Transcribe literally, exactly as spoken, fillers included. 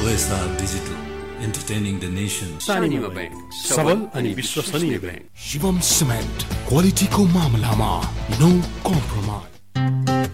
OSR Digital, entertaining the nation. Sanima bank, सबल अनि विश्वसनीय बैंक. शिवम सिमेन्ट, क्वालिटीको मामलामा नो कम्प्रोमाइज.